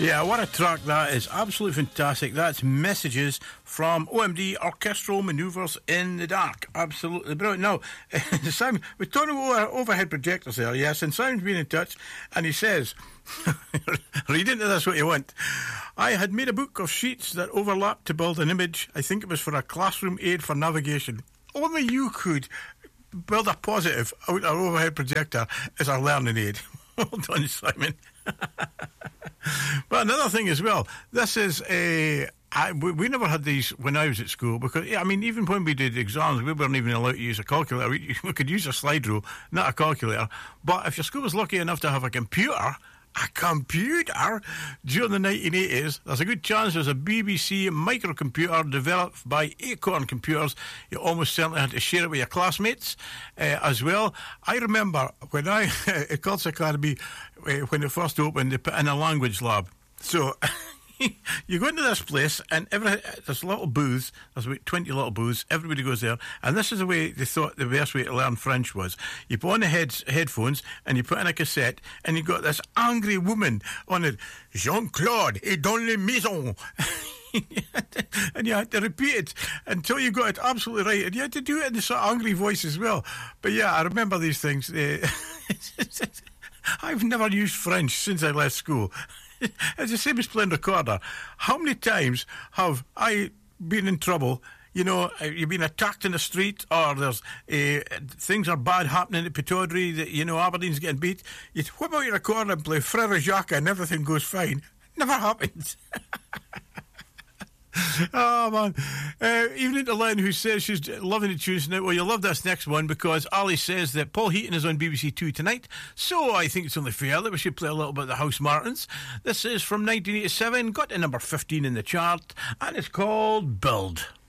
Yeah, what a track that is. Absolutely fantastic. That's Messages from OMD, Orchestral Manoeuvres in the Dark. Absolutely brilliant. Now, Simon, we're talking about overhead projectors there, yes, and Simon's been in touch, and he says, read into this what you want. I had made a book of sheets that overlapped to build an image. I think it was for a classroom aid for navigation. Only you could build a positive out of an overhead projector as a learning aid. Well done, Simon. But another thing as well, this is we never had these when I was at school, because, I mean, even when we did exams, we weren't even allowed to use a calculator. We could use a slide rule, not a calculator. But if your school was lucky enough to have a computer during the 1980s, there's a good chance there's a BBC microcomputer developed by Acorn Computers. You almost certainly had to share it with your classmates as well. I remember when I at Cults Academy, when it first opened, they put in a language lab. So you go into this place, and there's little booths. There's about 20 little booths. Everybody goes there, and this is the way they thought the best way to learn French was. You put on the headphones, and you put in a cassette, and you got this angry woman on it. Jean-Claude est dans la maison. And you had to repeat it until you got it absolutely right, and you had to do it in the sort of angry voice as well. But yeah, I remember these things. I've never used French since I left school. It's the same as playing recorder. How many times have I been in trouble? You know, you've been attacked in the street, or there's things are bad happening at Pitaudry, that, you know, Aberdeen's getting beat. You whip out your recorder and play Frère Jacques and everything goes fine. Never happens. Oh, man. Evening to Len, who says she's loving the tunes tonight. Well, you'll love this next one, because Ali says that Paul Heaton is on BBC Two tonight, so I think it's only fair that we should play a little bit of the Housemartins. This is from 1987, got to number 15 in the chart, and it's called Build.